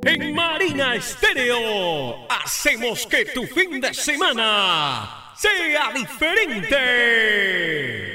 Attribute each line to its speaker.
Speaker 1: En Marina Estéreo hacemos que tu fin de semana sea diferente.